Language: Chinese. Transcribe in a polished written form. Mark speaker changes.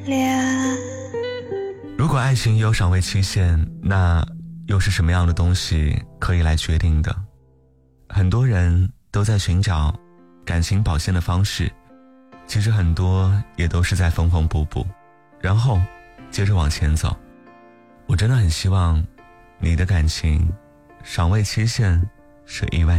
Speaker 1: 如果爱情有赏味期限，那又是什么样的东西可以来决定的？很多人都在寻找感情保鲜的方式，其实很多也都是在缝缝补补，然后接着往前走。我真的很希望你的感情赏味期限是1万